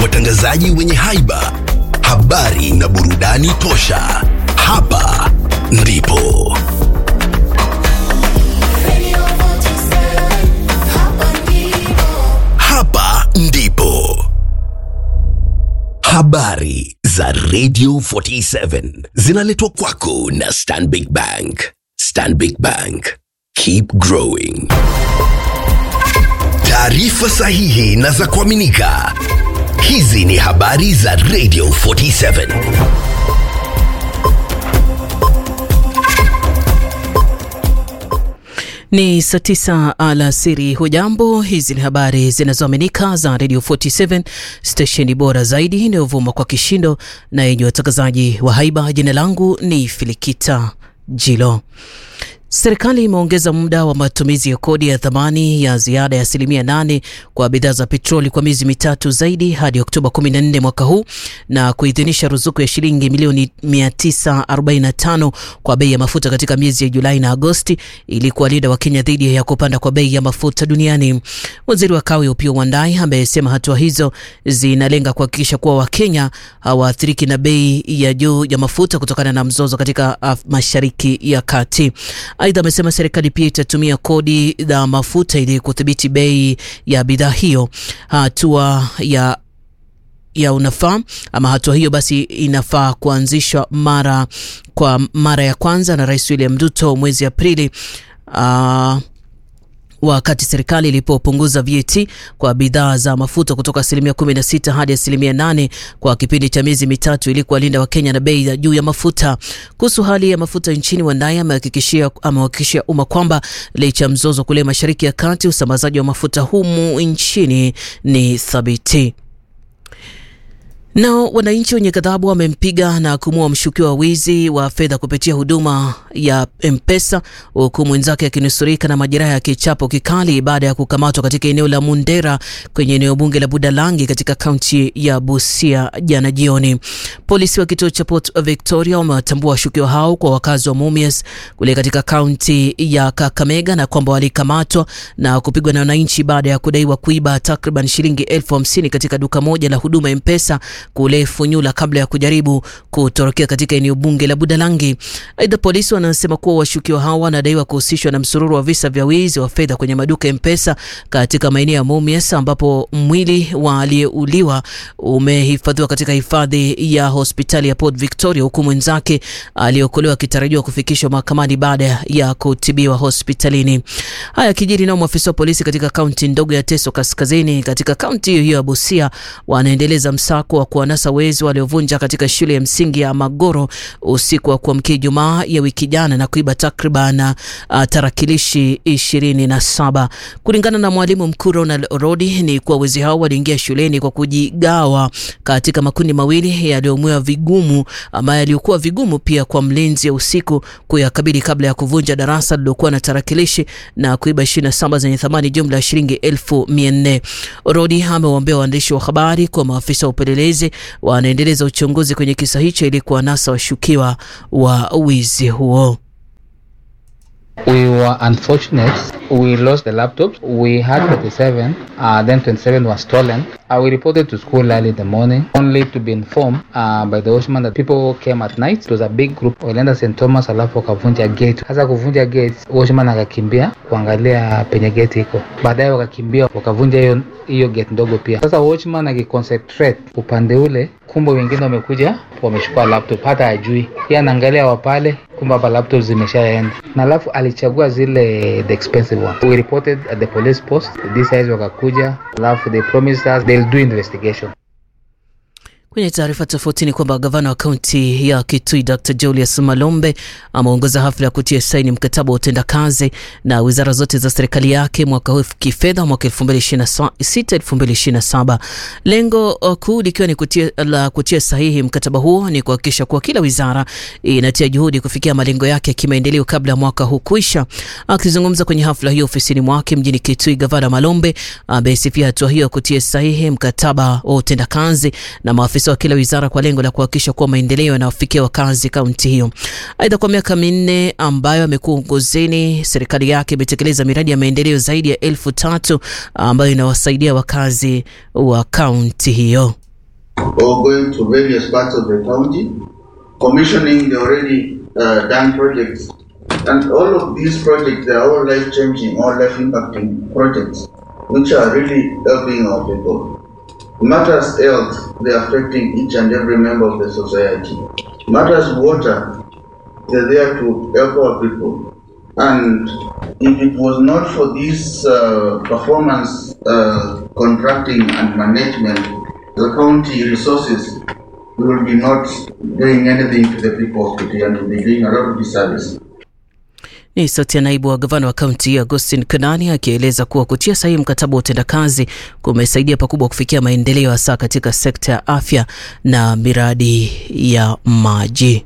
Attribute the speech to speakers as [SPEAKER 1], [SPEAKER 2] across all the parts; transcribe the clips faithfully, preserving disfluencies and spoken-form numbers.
[SPEAKER 1] watangazaji wenye haiba, habari na burudani tosha. Hapa ndipo Hapa ndipo habari za Radio forty-seven zinaletwa kwako na Stanbic Bank. Stanbic Bank, keep growing. Taarifa sahihi na za kuaminika. Hizi ni habari za Radio forty-seven.
[SPEAKER 2] Ni saa tisa alasiri. Hujambo, hizi ni habari zinazoaminika za Radio forty-seven, stesheni bora zaidi inayovuma kwa kishindo na yenye watangazaji wa haiba. Jina langu ni Filikita Jilo. Serikali imeongeza muda wa matumizi ya kodi ya thamani ya ziada ya asilimia nane kwa bidhaa za petroli kwa miezi mitatu zaidi hadi Oktoba kumi na nne mwaka huu, na kuidhinisha ruzuku ya shilingi milioni mia tisa arobaini na tano kwa bei ya mafuta katika miezi ya Julai na Agosti ili kuwalinda Wakenya dhidi ya kupanda kwa bei ya mafuta duniani. Waziri wa Kawi Opiyo Wandayi amesema hatua hizo zinalenga kuhakikisha kuwa Wakenya hawaathiriki na bei ya juu ya mafuta kutokana na mzozo katika uh, Mashariki ya Kati. Aidha, amesema serikali pia itatumia kodi za mafuta ili kudhibiti bei ya bidhaa hiyo. Hatua ya ya unafaa ama hatua hiyo basi inafaa kuanzishwa mara kwa mara ya kwanza na Rais William Ruto mwezi Aprili, uh, wakati serikali ilipopunguza V A T kwa bidhaa za mafuta kutoka asilimia kumi na sita hadi asilimia nane kwa kipindi cha miezi mitatu ili kuwalinda Wakenya na bei ya juu ya mafuta. Kuhusu hali ya mafuta nchini, Wandayi amehakikishia amehakikishia umma kwamba licha ya mzozo kule Mashariki ya Kati, usambazaji wa mafuta humu nchini ni thabiti. Nao wananchi wenye ghadhabu wamempiga na kumua mshukiwa wa wizi wa fedha kupitia huduma ya M-Pesa, huku mwenzake akinusurika na majeraha ya kichapo kikali baada ya kukamatwa katika eneo la Mundera kwenye eneo bunge la Budalangi katika kaunti ya Busia jana jioni. Polisi wa kituo cha Port Victoria wamewatambua washukiwa hao kwa wakazi wa Mumias kule katika kaunti ya Kakamega, na kwamba walikamatwa na kupigwa na wananchi baada ya kudaiwa kuiba takriban shilingi elfu hamsini katika duka moja la huduma M-Pesa kule Funyula kabla ya kujaribu kutorokea katika eneo bunge la Budalangi. Aidha, polisi wanasema kuwa washukiwa hao wanadaiwa kuhusishwa na msururu wa visa vya wizi wa fedha kwenye maduka M-Pesa katika maeneo ya Mumias, ambapo mwili wa aliyeuliwa umehifadhiwa katika hifadhi ya hospitali ya Port Victoria, huku mwenzake aliokolewa akitarajiwa kufikishwa mahakamani baada ya kutibiwa hospitalini. Haya kijiri na maafisa wa polisi katika kaunti ndogo ya Teso Kaskazini katika kaunti hiyo ya Busia wanaendeleza msako wa kuwanasa wezi waliovunja katika shule ya msingi ya Magoro usiku wa kuamkia Ijumaa ya wiki jana na kuiba takriban uh, tarakilishi ishirini na saba. Kulingana na mwalimu mkuu Ronald Orodi, ni kuwa wezi hao waliingia shuleni kwa kujigawa katika makundi mawili yaliyokuwa vigumu ama yaliokuwa vigumu pia kwa mlinzi ya usiku kuyakabili kabla ya kuvunja darasa lilokuwa na tarakilishi na kuiba ishirini na saba zenye thamani jumla ya shilingi elfu mia nne. Orodi amewaambia waandishi wa habari kwa maafisa wa upelelezi wanaendeleza uchunguzi kwenye kisa hicho ili kuwanasa washukiwa wa wizi huo.
[SPEAKER 3] We were unfortunate. We lost the laptops. We had thirty-seven, uh, then twenty-seven was stolen. Uh, we reported to school early in the morning, only to be informed uh, by the watchman that people came at night. It was a big group. Walienda Saint Thomas alafu wakavunja gate. Hasa kuvunja gate, watchman akakimbia kuangalia penye gate iko. Baadaye wakakimbia wakavunja hiyo hiyo gate ndogo pia. Sasa watchman akiconcentrate upande ule, kumbe wengine wamekuja wamechukua laptop, hata hajui. Yeye anaangalia wapale, kumbe hapa laptop zimeshaenda. Na alafu alichagua zile the expensive one. We reported at the police post. These guys wakakuja, alafu they promised us they'll do investigation.
[SPEAKER 2] Kwenye taarifa tofauti ni kwamba gavana wa kaunti ya Kitui Doctor Julius Malombe ameongoza hafla ya kutia saini mkataba wa utendakazi na wizara zote za serikali yake mwaka huu kifedha mwaka elfu mbili ishirini na sita elfu mbili ishirini na saba. Lengo kuu likiwa ni kutia, la kutia sahihi mkataba huo ni kuhakikisha kuwa kila wizara inatia juhudi kufikia malengo yake ya kimaendeleo kabla mwaka huu kuisha. Akizungumza kwenye hafla hiyo ofisini mwake mjini Kitui, gavana Malombe amesifia hatua hiyo kutia sahihi mkataba wa utendakazi na maafisa wa kila wizara kwa lengo la kuhakikisha kuwa maendeleo yanawafikia wakazi kaunti hiyo. Aidha, kwa miaka minne ambayo amekuwa uongozini, serikali yake imetekeleza miradi ya maendeleo zaidi ya elfu tatu ambayo inawasaidia wakazi wa kaunti hiyo.
[SPEAKER 4] or going to various parts of the county, commissioning the already uh, done projects. And all of these projects, they are all life-changing, all life-impacting projects, which are really helping our people. Matters health, they are affecting each and every member of the society. Matters water, they're there to help our people. And if it was not for this uh, performance uh, contracting and management, the county resources, we will be not doing anything to the people of Kitui and will be doing a lot of disservice.
[SPEAKER 2] Ni sauti ya naibu wa gavana wa kaunti ya Augustine Kanani akieleza kuwa kutia sahihi mkataba wa utendakazi kumesaidia pakubwa kufikia maendeleo hasa katika sekta ya afya na miradi ya maji.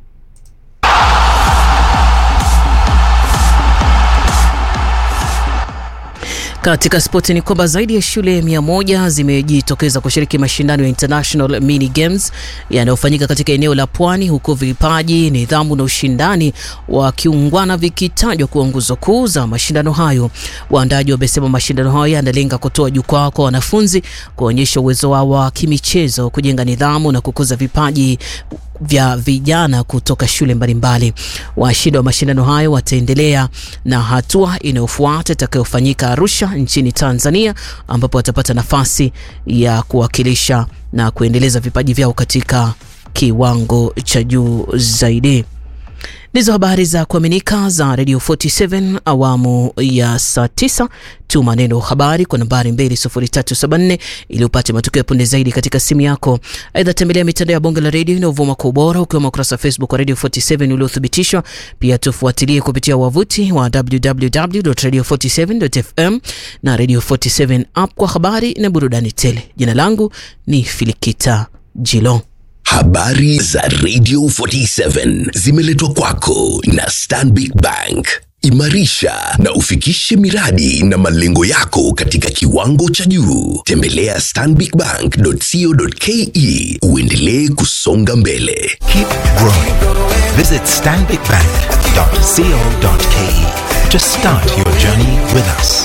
[SPEAKER 2] Katika spoti ni kwamba zaidi ya shule mia moja zimejitokeza kushiriki mashindano ya International Mini Games yanayofanyika katika eneo la Pwani, huko vipaji, nidhamu na ushindani wa kiungwana vikitajwa kuwa nguzo kuu za mashindano hayo. Waandaji wamesema mashindano hayo yanalenga kutoa jukwaa kwa wanafunzi kuonyesha uwezo wao wa kimichezo, kujenga nidhamu na kukuza vipaji vya vijana kutoka shule mbalimbali. Washindi wa mashindano hayo wataendelea na hatua inayofuata itakayofanyika Arusha nchini Tanzania, ambapo watapata nafasi ya kuwakilisha na kuendeleza vipaji vyao katika kiwango cha juu zaidi. Ndizo habari za kuaminika za Radio forty-seven awamu ya saa tisa. Tuma neno habari kwa nambari mbili sufuri tatu saba nne ili upate matukio ya punde zaidi katika simu yako. Aidha, tembelea mitandao ya Bonge la Radio inayovuma kwa ubora ukiwemo ukurasa wa Facebook wa Radio forty-seven uliothibitishwa. Pia tufuatilie kupitia wavuti wa w w w dot radio forty seven dot f m na Radio forty-seven app kwa habari na burudani tele. Jina langu ni Filikita Jilo.
[SPEAKER 1] Habari za Radio forty-seven zimeletwa kwako na Stanbic Bank. Imarisha na ufikishe miradi na malengo yako katika kiwango cha juu. Tembelea stanbic bank dot co dot ke uendelee kusonga mbele.
[SPEAKER 5] Keep growing. Visit stanbic bank dot co dot ke to start your journey with us.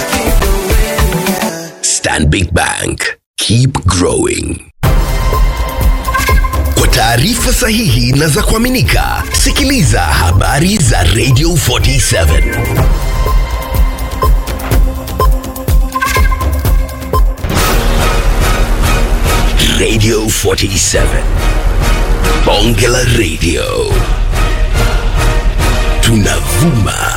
[SPEAKER 1] Stanbic Bank. Keep growing. Kwa taarifa sahihi na za kuaminika, sikiliza habari za Radio forty-seven. Radio forty-seven. Bonge la Radio. Tunavuma